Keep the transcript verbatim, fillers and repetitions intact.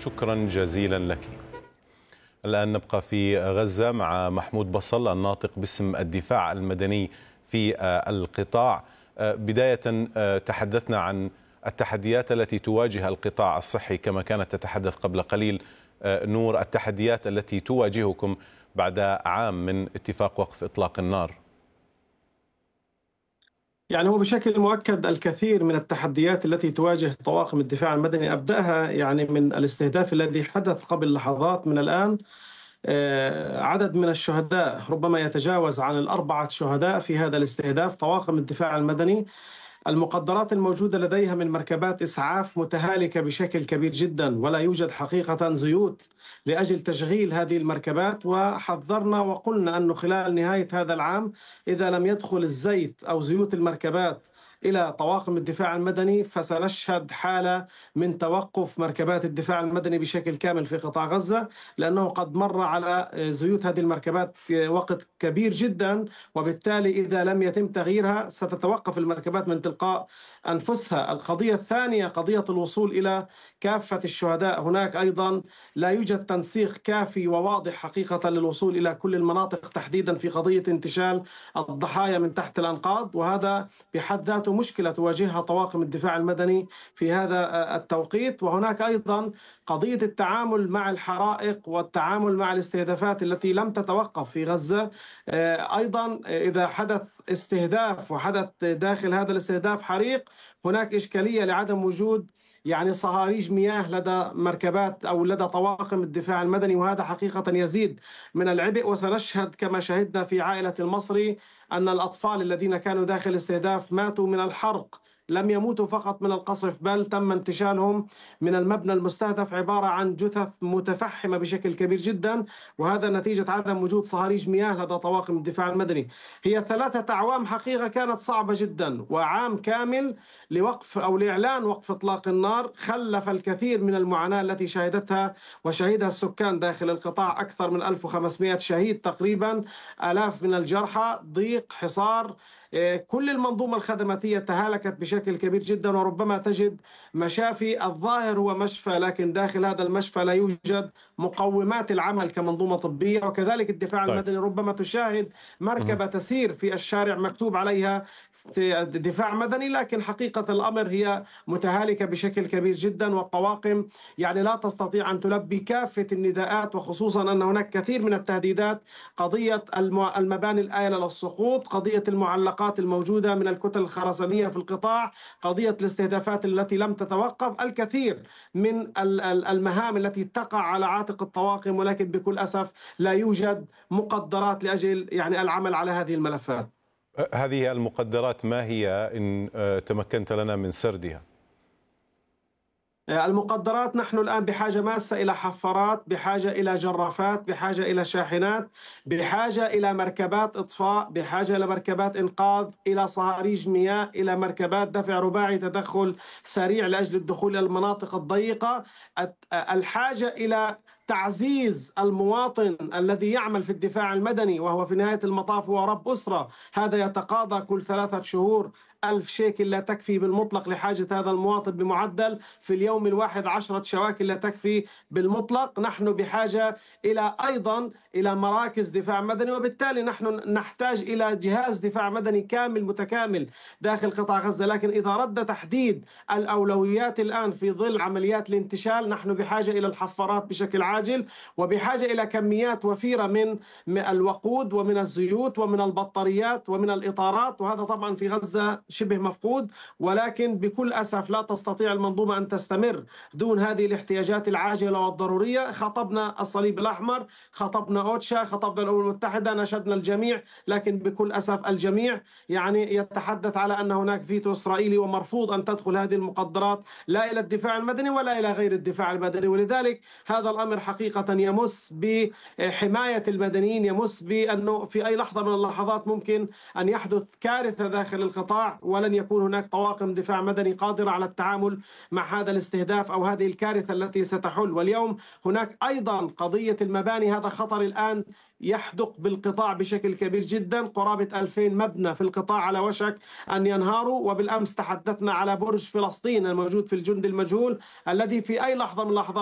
شكرا جزيلا لك. الآن نبقى في غزة مع محمود بصل الناطق باسم الدفاع المدني في القطاع. بداية تحدثنا عن التحديات التي تواجه القطاع الصحي كما كانت تتحدث قبل قليل نور، التحديات التي تواجهكم بعد عام من اتفاق وقف إطلاق النار. يعني هو بشكل مؤكد الكثير من التحديات التي تواجه طواقم الدفاع المدني، أبدأها يعني من الاستهداف الذي حدث قبل لحظات من الآن. عدد من الشهداء ربما يتجاوز عن الأربعة شهداء في هذا الاستهداف. طواقم الدفاع المدني المقدرات الموجودة لديها من مركبات إسعاف متهالكة بشكل كبير جدا، ولا يوجد حقيقة زيوت لأجل تشغيل هذه المركبات. وحذرنا وقلنا أنه خلال نهاية هذا العام إذا لم يدخل الزيت أو زيوت المركبات إلى طواقم الدفاع المدني فسنشهد حالة من توقف مركبات الدفاع المدني بشكل كامل في قطاع غزة، لأنه قد مر على زيوت هذه المركبات وقت كبير جدا، وبالتالي إذا لم يتم تغييرها ستتوقف المركبات من تلقاء أنفسها. القضية الثانية قضية الوصول إلى كافة الشهداء. هناك أيضا لا يوجد تنسيق كافي وواضح حقيقة للوصول إلى كل المناطق، تحديدا في قضية انتشال الضحايا من تحت الأنقاض، وهذا بحد ذاته مشكلة تواجهها طواقم الدفاع المدني في هذا التوقيت. وهناك أيضا قضية التعامل مع الحرائق والتعامل مع الاستهدافات التي لم تتوقف في غزة. أيضا إذا حدث استهداف وحدث داخل هذا الاستهداف حريق، هناك إشكالية لعدم وجود يعني صهاريج مياه لدى مركبات أو لدى طواقم الدفاع المدني، وهذا حقيقة يزيد من العبء. وسنشهد كما شهدنا في عائلة المصري أن الأطفال الذين كانوا داخل الاستهداف ماتوا من الحرق، لم يموتوا فقط من القصف بل تم انتشالهم من المبنى المستهدف، عبارة عن جثث متفحمة بشكل كبير جدا، وهذا نتيجة عدم وجود صهاريج مياه لدى طواقم الدفاع المدني. هي ثلاثة أعوام حقيقة كانت صعبة جدا، وعام كامل لوقف أو لإعلان وقف إطلاق النار خلف الكثير من المعاناة التي شهدتها وشهدها السكان داخل القطاع. أكثر من ألف وخمسمائة شهيد تقريبا، آلاف من الجرحى، ضيق، حصار، كل المنظومة الخدماتية تهالكت بشكل كبير جدا. وربما تجد مشافي الظاهر هو مشفى، لكن داخل هذا المشفى لا يوجد مقومات العمل كمنظومة طبية. وكذلك الدفاع طيب. المدني ربما تشاهد مركبة تسير في الشارع مكتوب عليها دفاع مدني، لكن حقيقة الأمر هي متهالكة بشكل كبير جدا، والطواقم يعني لا تستطيع أن تلبي كافة النداءات، وخصوصا أن هناك كثير من التهديدات. قضية المباني الآيلة للسقوط، قضية المعلقات الموجودة من الكتل الخرسانية في القطاع، قضية الاستهدافات التي لم تتوقف، الكثير من المهام التي تقع على عاتق الطواقم، ولكن بكل أسف لا يوجد مقدرات لأجل يعني العمل على هذه الملفات. هذه المقدرات ما هي إن تمكنت لنا من سردها؟ المقدرات نحن الآن بحاجة ماسة إلى حفارات، بحاجة إلى جرافات، بحاجة إلى شاحنات، بحاجة إلى مركبات إطفاء، بحاجة إلى مركبات إنقاذ، إلى صهاريج مياه، إلى مركبات دفع رباعي تدخل سريع لأجل الدخول إلى المناطق الضيقة. الحاجة إلى تعزيز المواطن الذي يعمل في الدفاع المدني، وهو في نهاية المطاف هو رب أسرة، هذا يتقاضى كل ثلاثة شهور ألف شيكل لا تكفي بالمطلق لحاجة هذا المواطن، بمعدل في اليوم الواحد عشرة شواكل لا تكفي بالمطلق. نحن بحاجة إلى أيضا إلى مراكز دفاع مدني، وبالتالي نحن نحتاج إلى جهاز دفاع مدني كامل متكامل داخل قطاع غزة. لكن إذا رد تحديد الأولويات الآن في ظل عمليات الانتشال، نحن بحاجة إلى الحفارات بشكل عاجل، وبحاجة إلى كميات وفيرة من الوقود ومن الزيوت ومن البطاريات ومن الإطارات، وهذا طبعا في غزة شبه مفقود. ولكن بكل أسف لا تستطيع المنظومة أن تستمر دون هذه الاحتياجات العاجلة والضرورية. خاطبنا الصليب الأحمر، خاطبنا أوتشا، خاطبنا الأمم المتحدة، ناشدنا الجميع، لكن بكل أسف الجميع يعني يتحدث على أن هناك فيتو إسرائيلي ومرفوض أن تدخل هذه المقدرات لا إلى الدفاع المدني ولا إلى غير الدفاع المدني. ولذلك هذا الأمر حقيقة يمس بحماية المدنيين، يمس بأنه في أي لحظة من اللحظات ممكن أن يحدث كارثة داخل القطاع، ولن يكون هناك طواقم دفاع مدني قادرة على التعامل مع هذا الاستهداف أو هذه الكارثة التي ستحل. واليوم هناك أيضا قضية المباني، هذا خطر الآن يحدق بالقطاع بشكل كبير جدا. قرابة ألفين مبنى في القطاع على وشك أن ينهاروا، وبالأمس تحدثنا على برج فلسطين الموجود في الجند المجهول الذي في أي لحظة من اللحظات